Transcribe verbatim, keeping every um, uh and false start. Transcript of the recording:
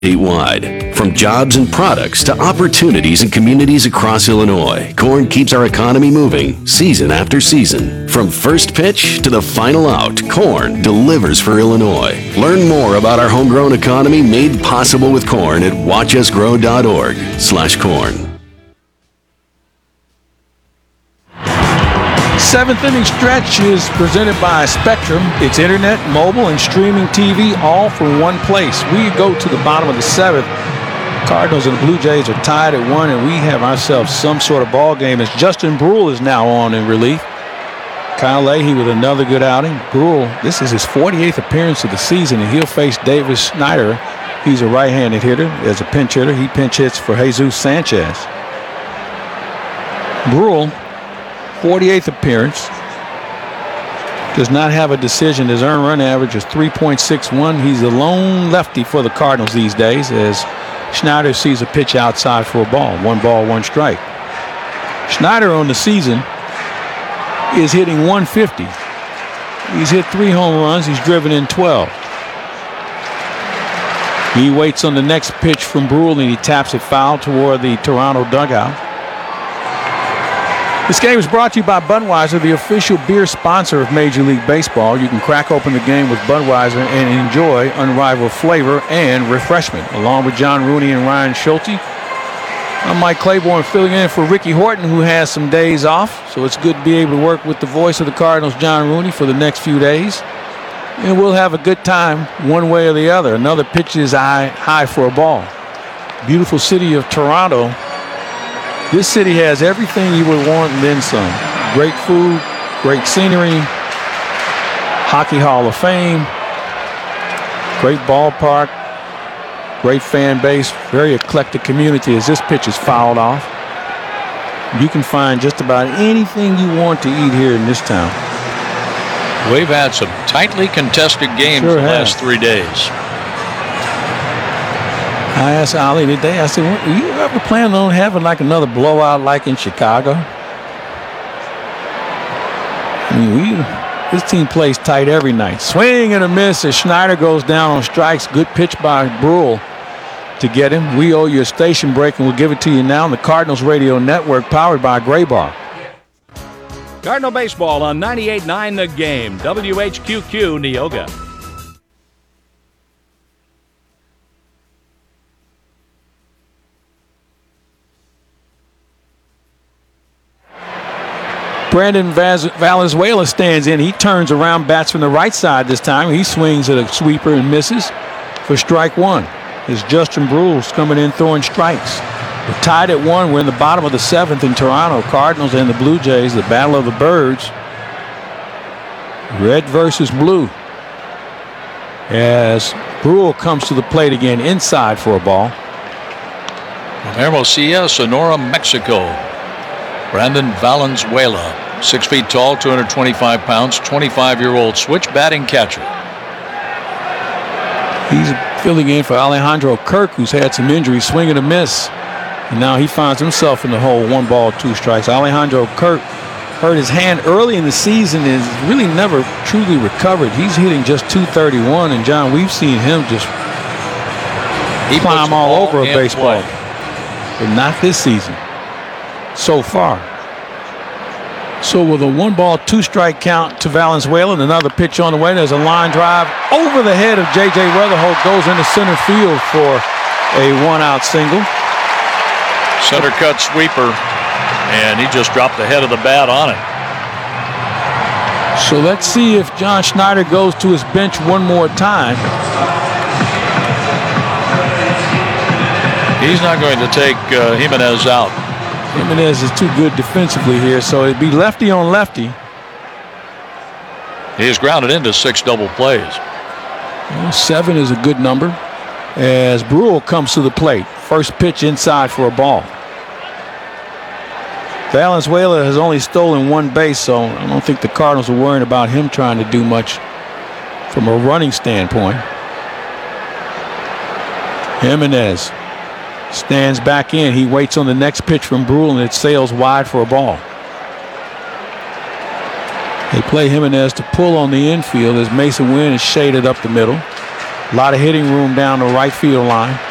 statewide. From jobs and products to opportunities in communities across Illinois, Corn keeps our economy moving season after season. From first pitch to the final out, Corn delivers for Illinois. Learn more about our homegrown economy made possible with Corn at watch us grow dot org slash corn. Seventh inning stretch is presented by Spectrum. It's internet, mobile, and streaming T V all from one place. We go to the bottom of the seventh. Cardinals and the Blue Jays are tied at one, and we have ourselves some sort of ball game as Justin Bruihl is now on in relief. Kyle Leahy with another good outing. Bruihl, this is his forty-eighth appearance of the season, and he'll face Davis Schneider. He's a right-handed hitter. As a pinch hitter, he pinch hits for Jesus Sanchez. Bruihl, forty-eighth appearance, does not have a decision. His earned run average is three point six one. He's the lone lefty for the Cardinals these days as Schneider sees a pitch outside for a ball. One ball, one strike. Schneider on the season is hitting one fifty. He's hit three home runs. He's driven in twelve. He waits on the next pitch from Bruihl, and he taps it foul toward the Toronto dugout. This game is brought to you by Budweiser, the official beer sponsor of Major League Baseball. You can crack open the game with Budweiser and enjoy unrivaled flavor and refreshment. Along with John Rooney and Ryan Schulte, I'm Mike Claiborne filling in for Ricky Horton, who has some days off. So it's good to be able to work with the voice of the Cardinals, John Rooney, for the next few days. And we'll have a good time one way or the other. Another pitch is high, high for a ball. Beautiful city of Toronto. This city has everything you would want and then some. Great food, great scenery, Hockey Hall of Fame, great ballpark, great fan base, very eclectic community as this pitch is fouled off. You can find just about anything you want to eat here in this town. We've had some tightly contested games sure the have. last three days. I asked Ali today, I said, are you ever planning on having like another blowout like in Chicago? I mean, we, this team plays tight every night. Swing and a miss as Schneider goes down on strikes. Good pitch by Bruihl to get him. We owe you a station break, and we'll give it to you now on the Cardinals Radio Network, powered by Gray Bar. Cardinal Baseball on ninety-eight point nine The Game, W H Q Q, Neoga. Brandon Vaz- Valenzuela stands in. He turns around, bats from the right side this time. He swings at a sweeper and misses for strike one. As Justin Bruihl's coming in throwing strikes. We're tied at one. We're in the bottom of the seventh in Toronto. Cardinals and the Blue Jays, the battle of the birds. Red versus blue. As Bruihl comes to the plate again, inside for a ball. Hermosillo, Sonora, Mexico. Brandon Valenzuela, six feet tall, two hundred twenty-five pounds, twenty-five-year-old switch batting catcher. He's filling in for Alejandro Kirk, who's had some injuries, swing and a miss. And now he finds himself in the hole, one ball, two strikes. Alejandro Kirk hurt his hand early in the season and has really never truly recovered. He's hitting just two thirty-one, and John, we've seen him just he climb all over a baseball. But not this season. So far. So with a one ball, two strike count to Valenzuela and another pitch on the way, there's a line drive over the head of J J Weatherholt, goes into center field for a one out single. Center cut sweeper, and he just dropped the head of the bat on it. So let's see if John Schneider goes to his bench one more time. He's not going to take uh, Jimenez out. Jimenez is too good defensively here, so it'd be lefty on lefty. He has grounded into six double plays. Well, seven is a good number as Bruihl comes to the plate. First pitch inside for a ball. Valenzuela has only stolen one base, so I don't think the Cardinals are worrying about him trying to do much from a running standpoint. Jimenez stands back in. He waits on the next pitch from Bruihl, and it sails wide for a ball. They play Jimenez to pull on the infield as Mason Wynn is shaded up the middle. A lot of hitting room down the right field line.